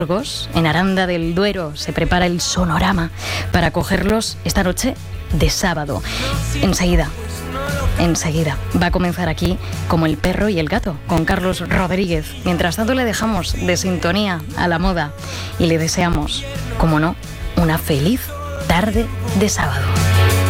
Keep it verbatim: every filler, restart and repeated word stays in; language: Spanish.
En Aranda del Duero se prepara el sonorama para acogerlos esta noche de sábado. Enseguida, enseguida va a comenzar aquí Como el perro y el gato con Carlos Rodríguez. Mientras tanto le dejamos de sintonía a la moda y le deseamos, como no, una feliz tarde de sábado.